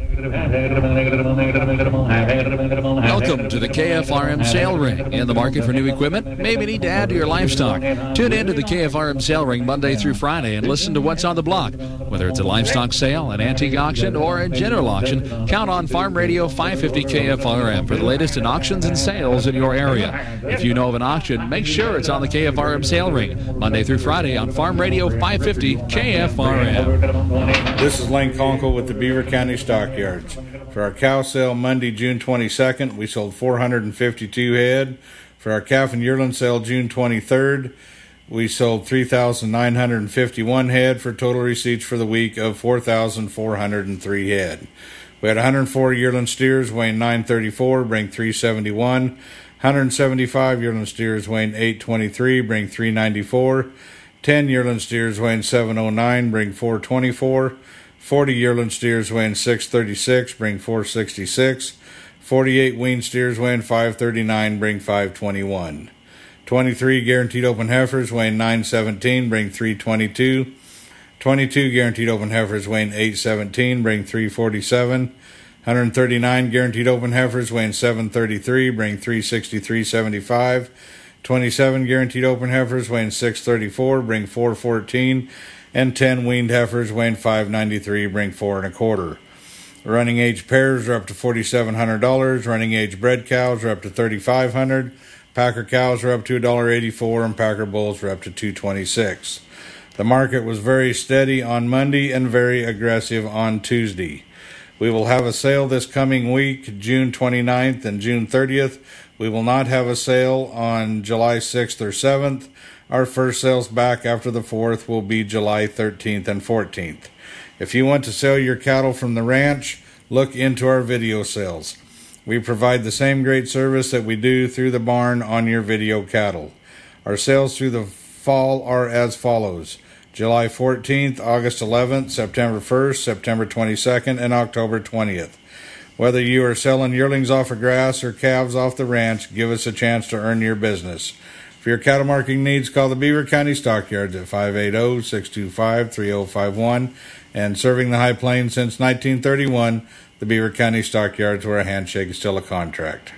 Welcome to the K F R M Sale Ring. In the market for new equipment? Maybe need to add to your livestock. Tune in to the K F R M Sale Ring Monday through Friday and listen to what's on the block. Whether it's a livestock sale, an antique auction, or a general auction, count on Farm Radio five fifty K F R M for the latest in auctions and sales in your area. If you know of an auction, make sure it's on the K F R M Sale Ring Monday through Friday on Farm Radio five fifty K F R M. This is Lane Conkle with the Beaver County Stockyards. For our cow sale Monday, June twenty-second, we sold four hundred fifty-two head. For our calf and yearling sale June twenty-third, we sold three thousand nine hundred fifty-one head for total receipts for the week of four thousand four hundred three head. We had one hundred four yearling steers weighing nine thirty-four, bring three seventy-one. one hundred seventy-five yearling steers weighing eight twenty-three, bring three ninety-four. ten yearling steers weighing seven oh nine, bring four twenty-four. forty yearling steers weighing six thirty-six, bring four sixty-six. forty-eight wean steers weighing five thirty-nine, bring five twenty-one. twenty-three guaranteed open heifers weighing nine seventeen, bring three twenty-two. twenty-two guaranteed open heifers weighing eight seventeen, bring three forty-seven. one hundred thirty-nine guaranteed open heifers weighing seven thirty-three, bring three sixty-three seventy-five. twenty-seven guaranteed open heifers weighing six thirty-four, bring four fourteen. And ten weaned heifers weighing five ninety-three, bring four and a quarter. Running age pairs are up to forty-seven hundred dollars. Running age bred cows are up to thirty-five hundred dollars. Packer cows are up to one dollar eighty-four, and Packer bulls are up to two twenty-six. The market was very steady on Monday and very aggressive on Tuesday. We will have a sale this coming week, June twenty-ninth and June thirtieth. We will not have a sale on July sixth or seventh. Our first sales back after the fourth will be July thirteenth and fourteenth. If you want to sell your cattle from the ranch, look into our video sales. We provide the same great service that we do through the barn on your video cattle. Our sales through the fall are as follows: July fourteenth, August eleventh, September first, September twenty-second, and October twentieth. Whether you are selling yearlings off of grass or calves off the ranch, give us a chance to earn your business. For your cattle marking needs, call the Beaver County Stockyards at five eight zero, six two five, three zero five one. And serving the High Plains since nineteen thirty-one, the Beaver County Stockyards, where a handshake is still a contract.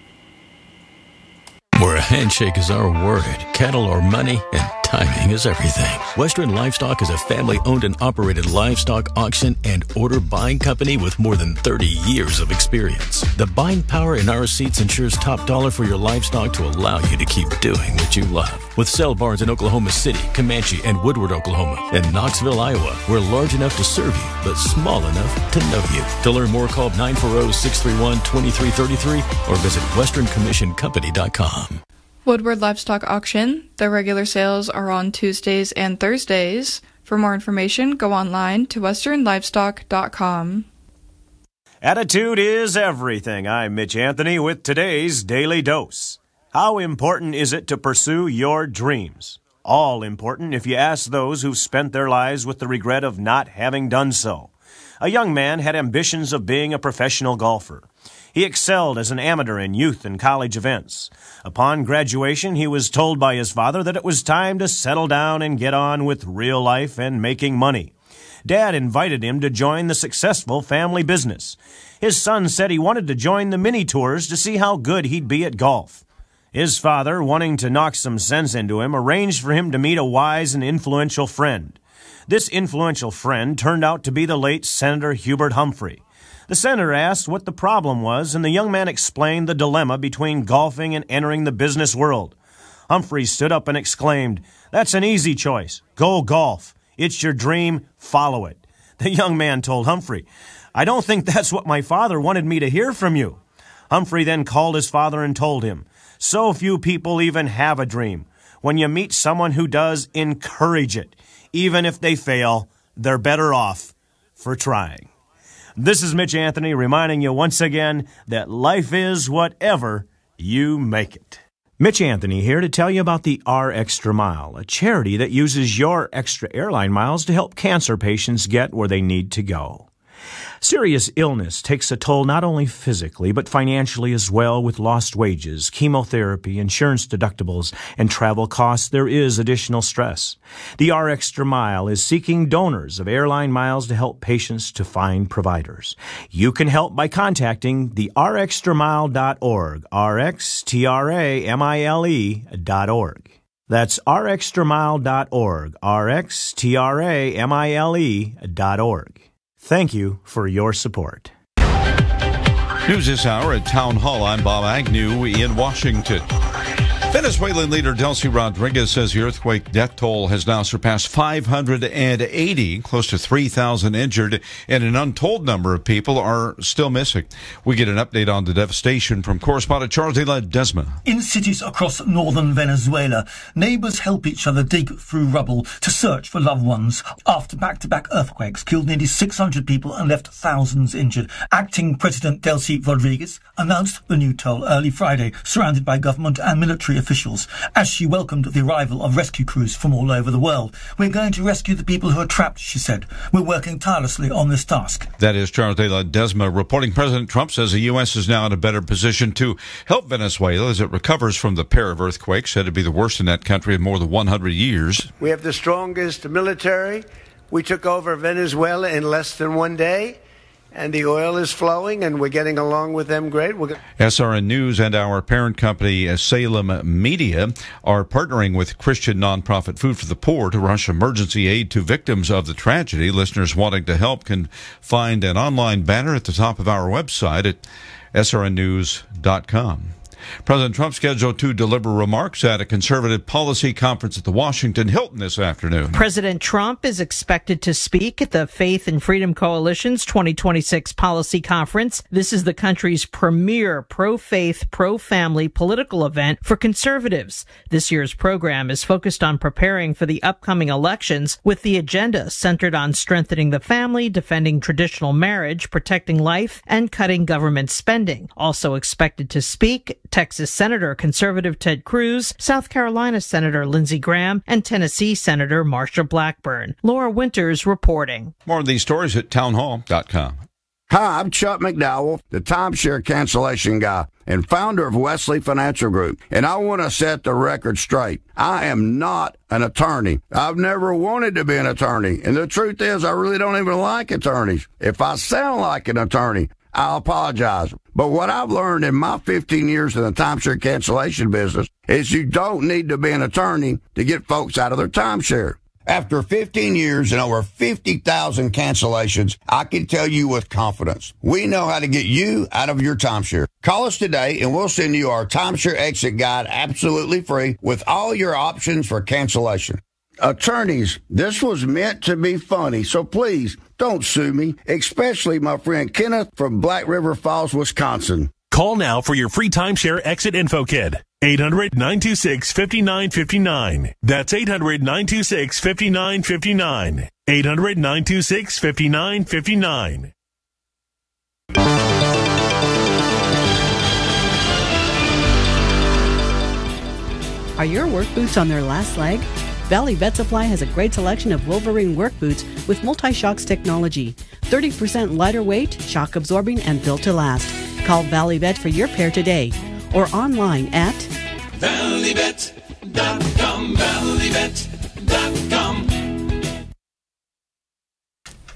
Where a handshake is our word, cattle are money, and timing is everything. Western Livestock is a family-owned and operated livestock auction and order buying company with more than thirty years of experience. The buying power in our seats ensures top dollar for your livestock to allow you to keep doing what you love. With sale barns in Oklahoma City, Comanche, and Woodward, Oklahoma, and Knoxville, Iowa, we're large enough to serve you, but small enough to know you. To learn more, call nine four zero, six three one, two three three three or visit western commission company dot com. Woodward Livestock Auction. Their regular sales are on Tuesdays and Thursdays. For more information, go online to western livestock dot com. Attitude is everything. I'm Mitch Anthony with today's Daily Dose. How important is it to pursue your dreams? All important if you ask those who've spent their lives with the regret of not having done so. A young man had ambitions of being a professional golfer. He excelled as an amateur in youth and college events. Upon graduation, he was told by his father that it was time to settle down and get on with real life and making money. Dad invited him to join the successful family business. His son said he wanted to join the mini tours to see how good he'd be at golf. His father, wanting to knock some sense into him, arranged for him to meet a wise and influential friend. This influential friend turned out to be the late Senator Hubert Humphrey. The senator asked what the problem was, and the young man explained the dilemma between golfing and entering the business world. Humphrey stood up and exclaimed, "That's an easy choice. Go golf. It's your dream. Follow it." The young man told Humphrey, "I don't think that's what my father wanted me to hear from you." Humphrey then called his father and told him, "So few people even have a dream. When you meet someone who does, encourage it. Even if they fail, they're better off for trying." This is Mitch Anthony reminding you once again that life is whatever you make it. Mitch Anthony here to tell you about the R Extra Mile, a charity that uses your extra airline miles to help cancer patients get where they need to go. Serious illness takes a toll not only physically, but financially as well. With lost wages, chemotherapy, insurance deductibles, and travel costs, there is additional stress. The R Extra Mile is seeking donors of airline miles to help patients to find providers. You can help by contacting the r extra mile dot org, R X T R A M I L E dot org. That's r extra mile dot org, R X T R A M I L E dot org. Thank you for your support. News this hour at Town Hall. I'm Bob Agnew in Washington. Venezuelan leader Delcy Rodriguez says the earthquake death toll has now surpassed five hundred eighty, close to three thousand injured, and an untold number of people are still missing. We get an update on the devastation from correspondent Charles de Ledesma. In cities across northern Venezuela, neighbors help each other dig through rubble to search for loved ones after back-to-back earthquakes killed nearly six hundred people and left thousands injured. Acting President Delcy Rodriguez announced the new toll early Friday, surrounded by government and military officials, as she welcomed the arrival of rescue crews from all over the world. "We're going to rescue the people who are trapped," she said. "We're working tirelessly on this task." That is Charles de Ledesma reporting. President Trump says the U S is now in a better position to help Venezuela as it recovers from the pair of earthquakes said to be the worst in that country in more than one hundred years. We have the strongest military. We took over Venezuela in less than one day. And the oil is flowing, and we're getting along with them great. We're go- S R N News and our parent company, Salem Media, are partnering with Christian nonprofit Food for the Poor to rush emergency aid to victims of the tragedy. Listeners wanting to help can find an online banner at the top of our website at S R N news dot com. President Trump scheduled to deliver remarks at a conservative policy conference at the Washington Hilton this afternoon. President Trump is expected to speak at the Faith and Freedom Coalition's twenty twenty-six policy conference. This is the country's premier pro-faith, pro-family political event for conservatives. This year's program is focused on preparing for the upcoming elections, with the agenda centered on strengthening the family, defending traditional marriage, protecting life, and cutting government spending. Also expected to speak, Texas Senator conservative Ted Cruz, South Carolina Senator Lindsey Graham, and Tennessee Senator Marsha Blackburn. Laura Winters reporting. More of these stories at town hall dot com. Hi, I'm Chuck McDowell, the timeshare cancellation guy and founder of Wesley Financial Group, and I want to set the record straight. I am not an attorney. I've never wanted to be an attorney, and the truth is I really don't even like attorneys. If I sound like an attorney, I apologize. But what I've learned in my fifteen years in the timeshare cancellation business is you don't need to be an attorney to get folks out of their timeshare. After fifteen years and over fifty thousand cancellations, I can tell you with confidence, we know how to get you out of your timeshare. Call us today and we'll send you our timeshare exit guide absolutely free with all your options for cancellation. Attorneys, this was meant to be funny, so please don't sue me, especially my friend Kenneth from Black River Falls, Wisconsin. Call now for your free timeshare exit info kit. eight hundred, nine two six, five nine five nine. That's eight hundred, nine two six, five nine five nine. eight hundred, nine two six, five nine five nine. Are your work boots on their last leg? Valley Vet Supply has a great selection of Wolverine work boots with multi-shocks technology. thirty percent lighter weight, shock absorbing, and built to last. Call Valley Vet for your pair today or online at valley vet dot com. valley vet dot com.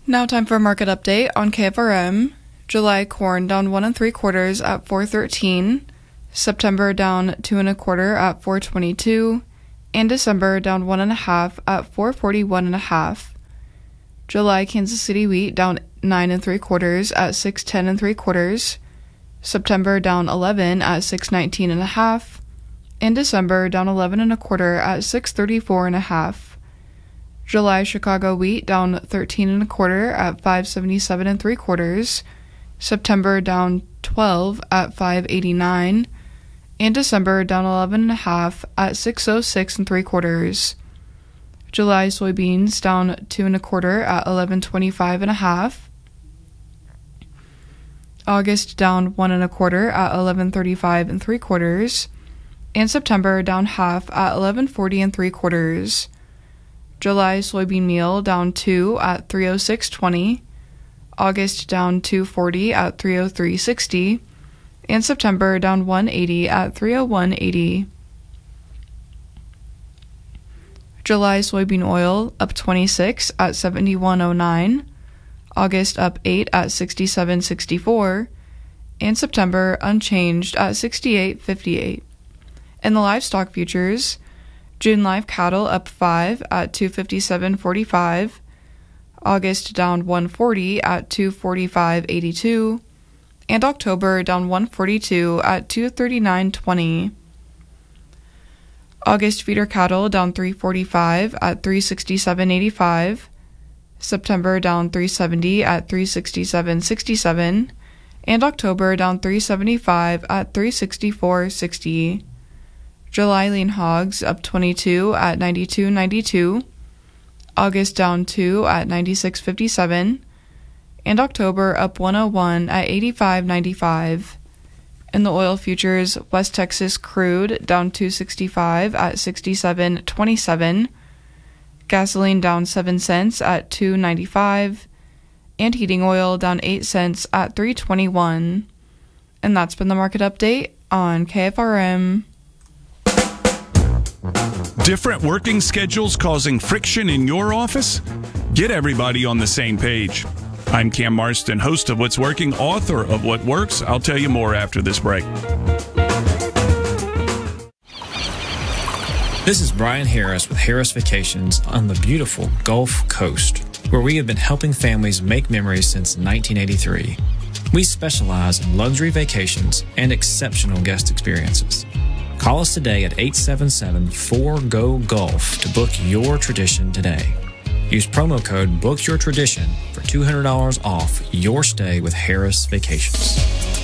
Now time for a market update on K F R M. July corn down one and three quarters at four thirteen. September down two and a quarter at four twenty-two. And December down one and a half at four forty-one and a half. July Kansas City wheat down nine and three quarters at six ten and three quarters. September down eleven at six nineteen and a half. And December down eleven and a quarter at six thirty-four and a half. July Chicago wheat down thirteen and a quarter at five seventy-seven and three quarters. September down twelve at five eighty-nine. And December down eleven and a half at six oh six and three quarters. July soybeans down two and a quarter at eleven twenty-five and a half. August down one and a quarter at eleven thirty-five and three quarters. And September down half at eleven forty and three quarters. July soybean meal down two at three oh six twenty. August down two forty at three oh three sixty. And September down one eighty at three oh one eighty. July soybean oil up twenty-six at seventy-one oh nine. August up eight at sixty-seven sixty-four. And September unchanged at sixty-eight fifty-eight. In the livestock futures, June live cattle up five at two fifty-seven forty-five. August down one forty at two forty-five eighty-two. And October down one forty-two at two thirty-nine twenty. August feeder cattle down three forty-five at three sixty-seven eighty-five. September down three seventy at three sixty-seven sixty-seven. And October down three seventy-five at three sixty-four sixty. July lean hogs up twenty-two at ninety-two ninety-two. August down two at ninety-six fifty-seven. And October up one oh one at eighty-five ninety-five. In the oil futures, West Texas crude down two sixty-five at sixty-seven twenty-seven. Gasoline down seven cents at two ninety-five. And heating oil down eight cents at three twenty-one. And that's been the market update on K F R M. Different working schedules causing friction in your office? Get everybody on the same page. I'm Cam Marston, host of What's Working, author of What Works. I'll tell you more after this break. This is Brian Harris with Harris Vacations on the beautiful Gulf Coast, where we have been helping families make memories since nineteen eighty-three. We specialize in luxury vacations and exceptional guest experiences. Call us today at eight seven seven, four G O, GULF to book your tradition today. Use promo code BOOKYOURTRADITION for two hundred dollars off your stay with Harris Vacations.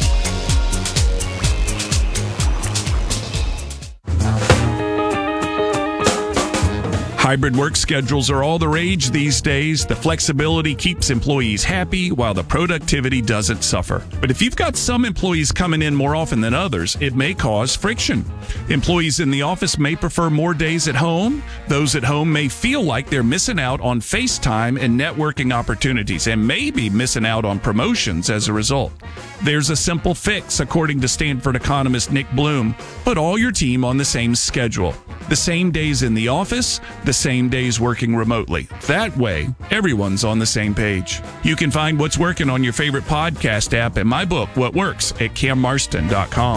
Hybrid work schedules are all the rage these days. The flexibility keeps employees happy while the productivity doesn't suffer. But if you've got some employees coming in more often than others, it may cause friction. Employees in the office may prefer more days at home. Those at home may feel like they're missing out on FaceTime and networking opportunities and may be missing out on promotions as a result. There's a simple fix, according to Stanford economist Nick Bloom. Put all your team on the same schedule. The same days in the office, the same days working remotely. That way, everyone's on the same page. You can find What's Working on your favorite podcast app and my book, What Works, at cam marston dot com.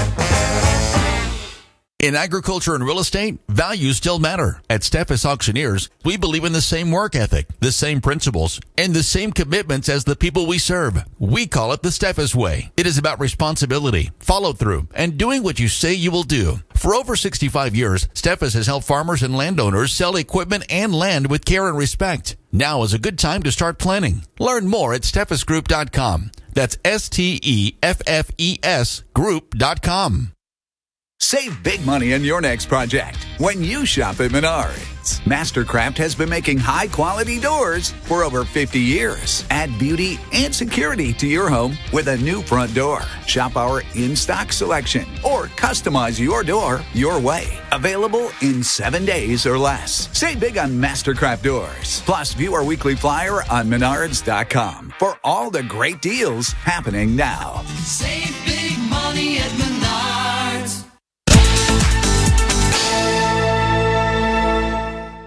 In agriculture and real estate, values still matter. At Steffes Auctioneers, we believe in the same work ethic, the same principles, and the same commitments as the people we serve. We call it the Steffes Way. It is about responsibility, follow-through, and doing what you say you will do. For over sixty-five years, Steffes has helped farmers and landowners sell equipment and land with care and respect. Now is a good time to start planning. Learn more at steffes group dot com. That's S T E F F E S group dot com. Save big money on your next project when you shop at Menards. Mastercraft has been making high-quality doors for over fifty years. Add beauty and security to your home with a new front door. Shop our in-stock selection or customize your door your way. Available in seven days or less. Save big on Mastercraft doors. Plus, view our weekly flyer on menards dot com for all the great deals happening now. Save big money at Menards.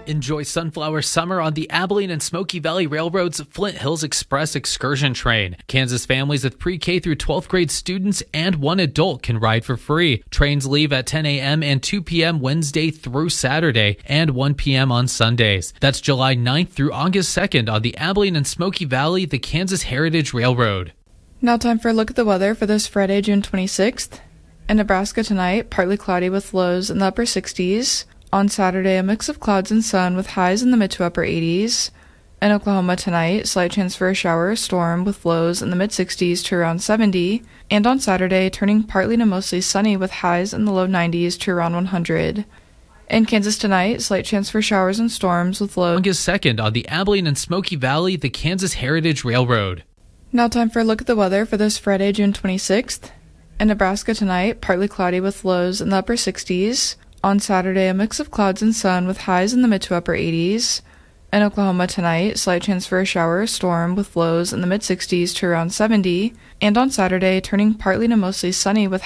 Enjoy Sunflower Summer on the Abilene and Smoky Valley Railroad's Flint Hills Express excursion train. Kansas families with pre-K through twelfth grade students and one adult can ride for free. Trains leave at ten a.m. and two p.m. Wednesday through Saturday and one p.m. on Sundays. That's July ninth through August second on the Abilene and Smoky Valley, the Kansas Heritage Railroad. Now time for a look at the weather for this Friday, June twenty-sixth. In Nebraska tonight, partly cloudy with lows in the upper sixties. On Saturday, a mix of clouds and sun with highs in the mid to upper eighties. In Oklahoma tonight, slight chance for a shower or storm with lows in the mid sixties to around seventy. And on Saturday, turning partly to mostly sunny with highs in the low nineties to around one hundred. In Kansas tonight, slight chance for showers and storms with lows. August second on the Abilene and Smoky Valley, the Kansas Heritage Railroad. Now time for a look at the weather for this Friday, June twenty-sixth. In Nebraska tonight, partly cloudy with lows in the upper sixties. On Saturday, a mix of clouds and sun with highs in the mid to upper eighties. In Oklahoma tonight, slight chance for a shower or storm with lows in the mid sixties to around seventy. And on Saturday, turning partly to mostly sunny with